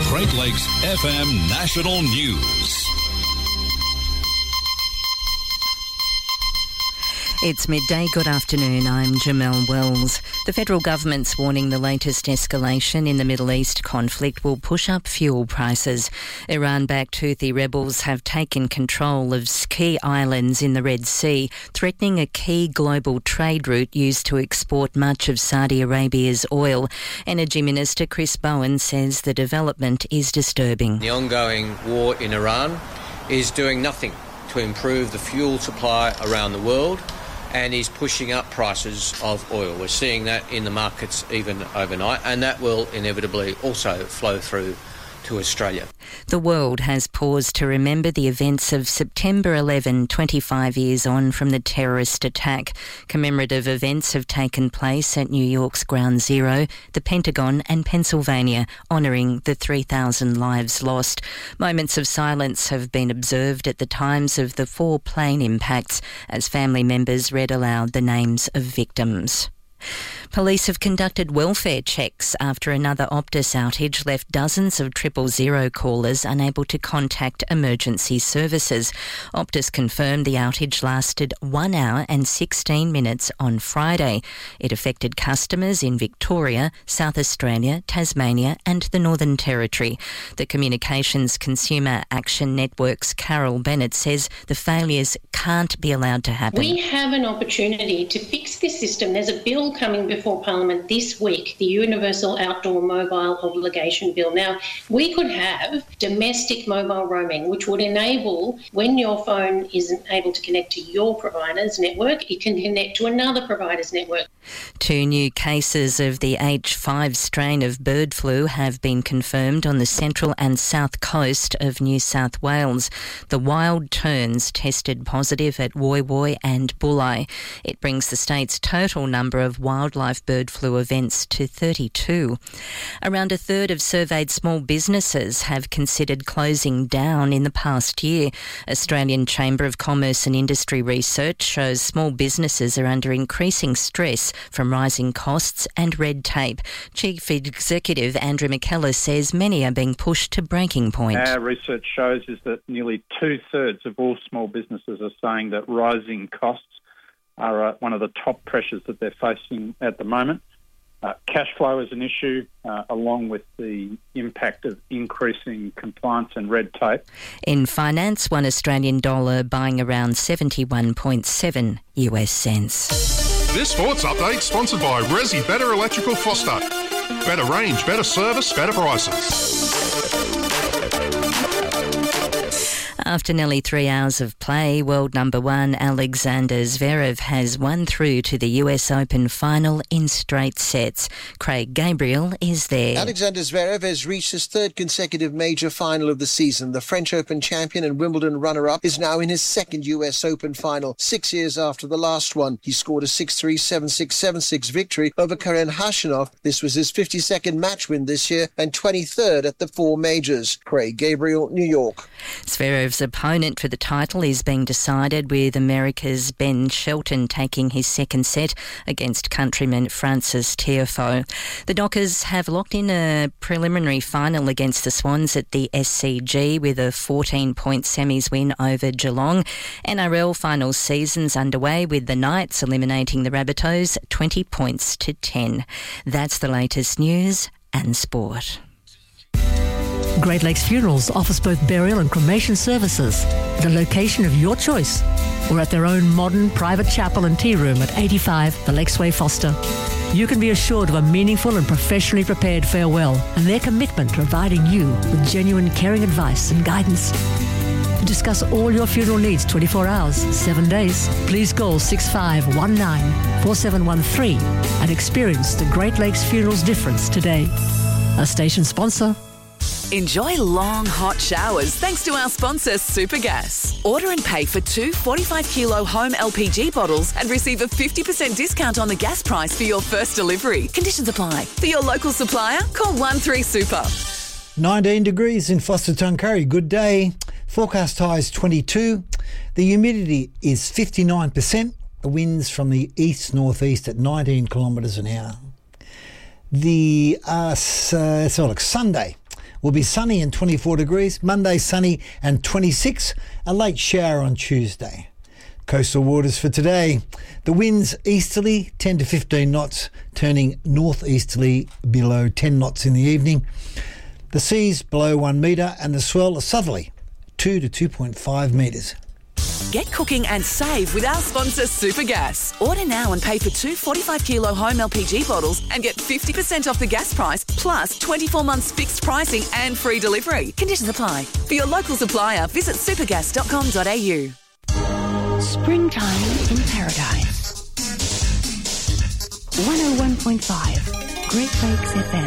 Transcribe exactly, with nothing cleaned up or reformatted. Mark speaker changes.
Speaker 1: Great Lakes F M National News.
Speaker 2: It's midday. Good afternoon. I'm Jamelle Wells. The federal government's warning the latest escalation in the Middle East conflict will push up fuel prices. Iran-backed Houthi rebels have taken control of key islands in the Red Sea, threatening a key global trade route used to export much of Saudi Arabia's oil. Energy Minister Chris Bowen says the development is disturbing.
Speaker 3: The ongoing war in Iran is doing nothing to improve the fuel supply around the world, and is pushing up prices of oil. We're seeing that in the markets even overnight, and that will inevitably also flow through to Australia.
Speaker 2: The world has paused to remember the events of September eleventh, twenty-five years on from the terrorist attack. Commemorative events have taken place at New York's Ground Zero, the Pentagon and Pennsylvania, honouring the three thousand lives lost. Moments of silence have been observed at the times of the four plane impacts as family members read aloud the names of victims. Police have conducted welfare checks after another Optus outage left dozens of triple zero callers unable to contact emergency services. Optus confirmed the outage lasted one hour and sixteen minutes on Friday. It affected customers in Victoria, South Australia, Tasmania and the Northern Territory. The Communications Consumer Action Network's Carol Bennett says the failures can't be allowed to happen.
Speaker 4: We have an opportunity to fix this system. There's a bill coming before Parliament this week, the Universal Outdoor Mobile Obligation Bill. Now, we could have domestic mobile roaming, which would enable, when your phone isn't able to connect to your provider's network, it can connect to another provider's network.
Speaker 2: Two new cases of the H five strain of bird flu have been confirmed on the central and south coast of New South Wales. The wild terns tested positive at Woy Woy and Bulli. It brings the state's total number of wildlife bird flu events to thirty-two. Around a third of surveyed small businesses have considered closing down in the past year. Australian Chamber of Commerce and Industry research shows small businesses are under increasing stress from rising costs and red tape. Chief Executive Andrew McKellar says many are being pushed to breaking point.
Speaker 5: Our research shows is that nearly two-thirds of all small businesses are saying that rising costs are uh, one of the top pressures that they're facing at the moment. Uh, cash flow is an issue, uh, along with the impact of increasing compliance and red tape.
Speaker 2: In finance, one Australian dollar buying around seventy-one point seven U S cents.
Speaker 6: This sports update sponsored by Resi Better Electrical Foster. Better range, better service, better prices.
Speaker 2: After nearly three hours of play, world number one Alexander Zverev has won through to the U S Open final in straight sets. Craig Gabriel is there.
Speaker 7: Alexander Zverev has reached his third consecutive major final of the season. The French Open champion and Wimbledon runner-up is now in his second U S Open final, six years after the last one. He scored a six three, seven six, seven six victory over Karen Khachanov. This was his fifty-second match win this year and twenty-third at the four majors. Craig Gabriel, New York.
Speaker 2: Zverev's opponent for the title is being decided, with America's Ben Shelton taking his second set against countryman Francis Tiafoe. The Dockers have locked in a preliminary final against the Swans at the S C G with a fourteen-point semis win over Geelong. N R L final season's underway with the Knights eliminating the Rabbitohs twenty points to ten. That's the latest news and sport.
Speaker 8: Great Lakes Funerals offers both burial and cremation services at a location of your choice or at their own modern private chapel and tea room at eighty-five The Lakesway Foster. You can be assured of a meaningful and professionally prepared farewell and their commitment to providing you with genuine caring advice and guidance. To discuss all your funeral needs twenty-four hours, seven days, please call six five one nine, four seven one three and experience the Great Lakes Funerals difference today. A station sponsor.
Speaker 9: Enjoy long, hot showers thanks to our sponsor, Supergas. Order and pay for two forty-five kilo home L P G bottles and receive a fifty percent discount on the gas price for your first delivery. Conditions apply. For your local supplier, call one three super.
Speaker 10: nineteen degrees in Foster Tuncurry. Good day. Forecast highs twenty-two. The humidity is fifty-nine percent. The winds from the east-northeast at nineteen kilometres an hour. The uh, so, so look, Sunday. will be sunny and twenty-four degrees. Monday, sunny and twenty-six. A late shower on Tuesday. Coastal waters for today. The winds easterly, ten to fifteen knots, turning northeasterly below ten knots in the evening. The seas below one metre and the swell southerly, two to two point five metres.
Speaker 9: Get cooking and save with our sponsor Supergas. Order now and pay for two forty-five kilo home L P G bottles and get fifty percent off the gas price plus twenty-four months fixed pricing and free delivery. Conditions apply. For your local supplier, visit supergas dot com dot a u.
Speaker 11: Springtime in Paradise. one oh one point five Great Lakes F M.